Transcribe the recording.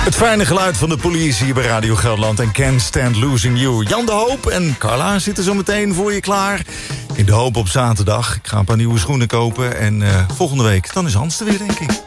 Het fijne geluid van de police hier bij Radio Gelderland en Can't Stand Losing You. Jan de Hoop en Carla zitten zo meteen voor je klaar. In de Hoop op zaterdag. Ik ga een paar nieuwe schoenen kopen en volgende week dan is Hans er weer, denk ik.